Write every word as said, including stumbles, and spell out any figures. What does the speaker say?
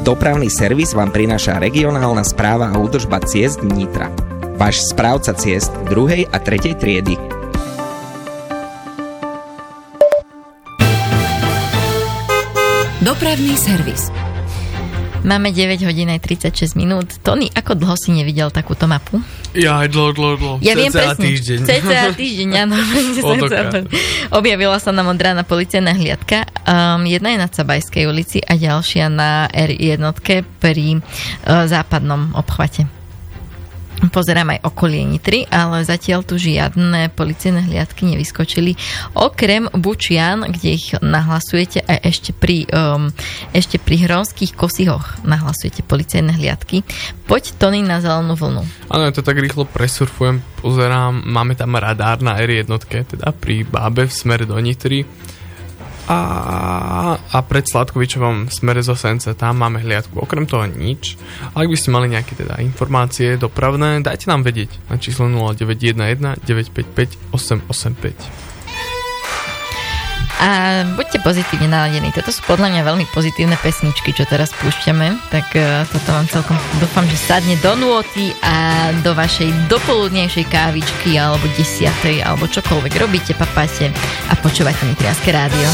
Dopravný servis vám prináša regionálna správa a údržba ciest Nitra. Váš správca ciest druhej a tretej triedy. Dopravný servis. Máme deväť hodín aj tridsaťšesť minút. Tony, ako dlho si nevidel takúto mapu? Ja, aj dlho, dlho, dlho. Ja viem presne. týždeň. cca týždeň, áno. Objavila sa nám od rána policajná hliadka. Um, jedna je na Cabajskej ulici a ďalšia na er jednotke pri uh, západnom obchvate. Pozerám aj okolie Nitry, ale zatiaľ tu žiadne policajné hliadky nevyskočili. Okrem Bučian, kde ich nahlasujete, a ešte pri, um, ešte pri Hronských Kosihoch nahlasujete policajné hliadky. Poď, Tony, na zelenú vlnu. Áno, ja to tak rýchlo presurfujem, pozerám, máme tam radár na er jednotke, teda pri Bábe v smere do Nitry. A, a pred Sladkovičovom smere zo Sence, tam máme hliadku. Okrem toho nič. Ale ak by ste mali nejaké teda informácie dopravné, dajte nám vedieť na číslo nula deväť jeden jeden deväť päť päť osem osem päť. A buďte pozitívne naladení. Toto sú podľa mňa veľmi pozitívne pesničky, čo teraz púšťame. Tak uh, toto vám celkom dúfam, že sadne do nôty a do vašej dopoludnejšej kávičky alebo desiatej, alebo čokoľvek robíte, papáte a počúvate Nitrianske rádio.